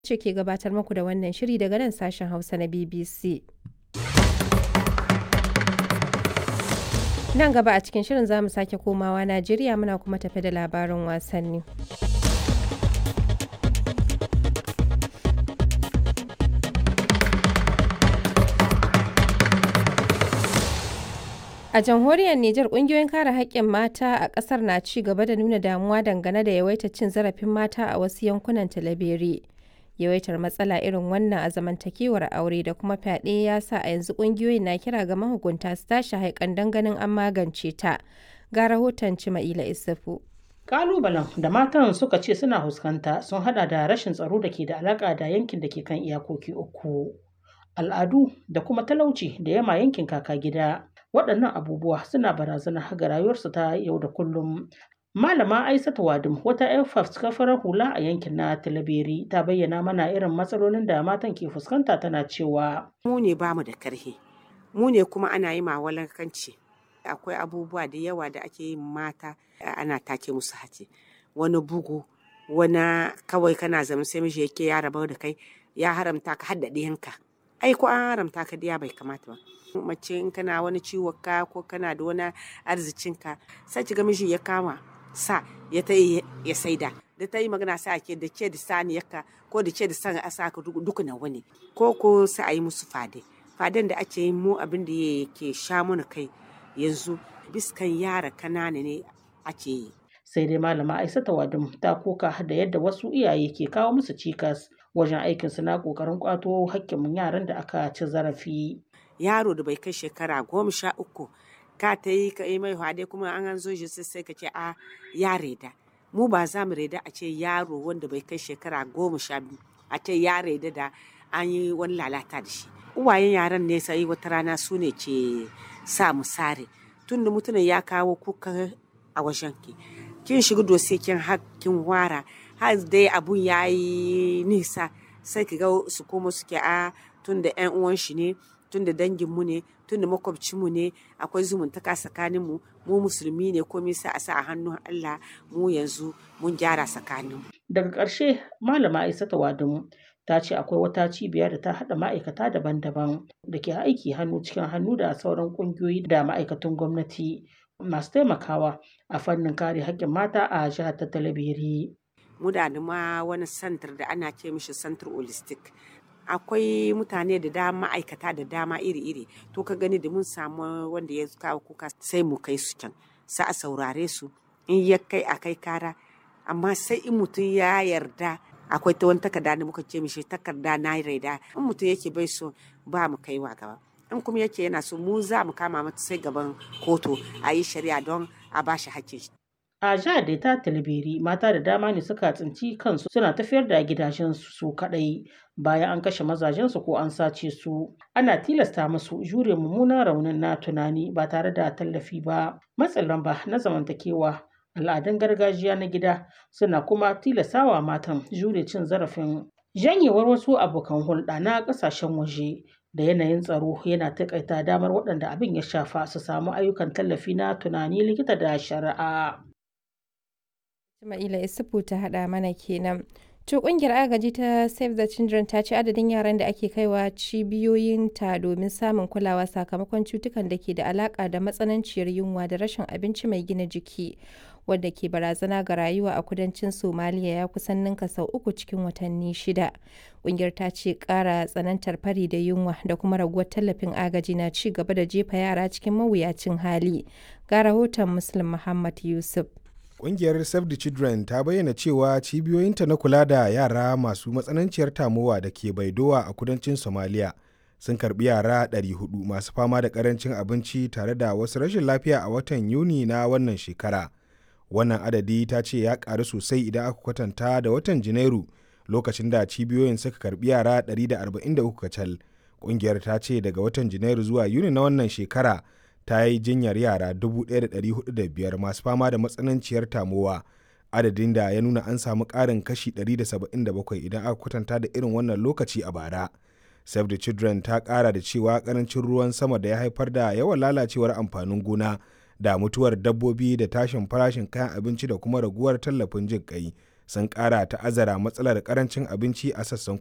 ce ke gabatar muku da wannan shiri daga nan sashen Hausa na BBC. Nan gaba a cikin shirin za mu sake komawa Najeriya muna kuma tafe da labarin wasanni. A jamhuriyar Nijar ƙungiyoyin kare haƙƙin mata a ƙasar na ci gaba da nuna damuwa dangane da yawaitar cin zarafin mata a wasu yankunan Talabere. Yawaitar matsala irin wannan a zamantakewar aure da kuma fyaɗe ya sa a yanzu ƙungiyoyin na kira ga mahukunta su tashi haikan don ganin an magance ta. Ga rahoton Cima'ila Isufu. Kalubalen da matan suka ce suna fuskanta sun hada da rashin tsaro da ke da alaƙa da yankin da ke kan iyakoki uku, al'adu da kuma talauci da yama yankin kaka gida. Waɗannan abubuwa suna barazana ga rayuwarsu ta yau da kullum. Malama Aisatu Wadim wata 'yar fafutukar hula a yankin na Talabere ta bayyana mana irin matsalolin da matan ke fuskanta tana cewa mu ne bamu da karhi, mu ne kuma ana yi mawalankanci. Akwai abubuwa da yawa da ake yin mata ana take musu hace, wani bugu, wani kawai kana zama sai miji yake ya rabu da kai ya haramta ka hadda ɗiyanka. Ai ko an haramta ka diya bai kamata ba. Mace in kana wani ciwon ka ko kana da wani arzikin ka sai ki ga miji ya kama sa ya ta ya saida da ta yi magana sa ke da ke da saniyarka ko da ke da san asa ka duka na wani ko sai a yi musu faden da ake yin mu abin da yake sha mana kai yanzu biskan yara kanana ne ake yi. Sai dai malama Aisatu Wadim ta koka da yadda wasu iyaye ke kawo musu cikas wajen aikinsu na ƙoƙarin ƙwato hakkin yaran da aka ci zarafi. Yaro da bai kai shekara 13 ka ta yi ka yi mai hade kuma an zo shi sai ka ce a ya reda. Mu ba za mu reda a ce yaro wanda bai kai shekara 12 a ce ya reda da an yi wani lalata da shi. Uwayen yaran ne sai wata rana su ne ke sa mu sare tun da mutumin ya kawo kuka a wajen ki. Kin shiga dose kin hakkin wara har dai abun ya yi nisa sai ki ga su koma suke a tun da 'yan uwan shi ne tun da danginmu ne tun da makwabcinmu ne akwai zumuntaka tsakaninmu mu musulmi ne komai sai a sa a hannun Allah mu yanzu mun gyara tsakaninmu. Daga ƙarshe malama Aisatu Wadim ta ce akwai wata cibiya da ta haɗa ma'aikata daban-daban da ke aiki hannu cikin hannu da sauran ƙungiyoyi da ma'aikatan gwamnati masu taimakawa a fannin kare haƙƙin mata a jihar ta Talabere. Mu da ma wani santar da ana ce mishi santar holistic. Akwai mutane da dama ma'aikata da dama iri-iri to ka gani da mun samu wanda ya kawo kuka sai mu kai su can sai a saurare su in ya kai a kai kara amma sai in mutum ya yarda akwai ta wani takarda da muka ce mishi takarda na raida in mutum yake bai so ba mu kaiwa gaba in kuma yake yana so mu za mu kama mata sai gaban kotu a yi shari'a don a ba shi hakkin shi. A jihar da ta Talabere mata da dama ne suka tsinci kansu suna tafiyar da gidajensu su kaɗai bayan an kashe mazajensu ko an sace su. Ana tilasta musu jure mummunan raunin na tunani ba tare da tallafi ba. Matsin lamba na zamantakewa al'adun gargajiya na gida suna kuma tilastawa matan jure cin zarafin. Janyewar wasu abokan hulɗa na ƙasashen waje da yanayin tsaro yana taƙaita damar waɗanda abin ya shafa su samu ayyukan tallafi na tunani likita da shari'a. Ismaila Isufu ta haɗa mana kenan. To ƙungiyar agaji ta Save the Children ta ce adadin yaran da ake kaiwa cibiyoyinta domin samun kulawa sakamakon cutukan da ke da alaƙa da matsananciyar yunwa da rashin abinci mai gina jiki wadda ke barazana ga rayuwa a kudancin Somaliya ya kusan ninka sau 3 cikin watanni 6. Ƙungiyar ta ce ƙara tsanantar fari da yunwa da kuma raguwar tallafin agaji na ci gaba da jefa yara cikin mawuyacin hali. Ga rahoton Muslim Muhammad Yusuf. Ƙungiyar Save the Children ta bayyana cewa cibiyoyinta na kula da yara masu matsananciyar tamowa da ke Baidowa a kudancin Somalia sun karbi yara 400 masu fama da ƙarancin abinci tare da wasu rashin lafiya a watan Yuni na wannan shekara. Wannan adadi ta ce ya ƙaru sosai idan aka kwatanta da watan Janairu lokacin da cibiyoyin suka karbi yara 143 kacal. Ƙungiyar ta ce daga watan Janairu zuwa Yuni na wannan shekara ta yi jinyar yara 1,405 masu fama da matsananciyar tamowa, adadin da ya nuna an samu ƙarin kashi 177 idan aka kwatanta da irin wannan lokaci a bara. Save the Children ta ƙara da cewa ƙarancin ruwan sama da ya haifar da yawan lalacewar amfanin gona da mutuwar dabbobi da tashin farashin kayan abinci da kuma raguwar tallafin jin ƙai sun ƙara ta'azzara matsalar ƙarancin abinci a sassan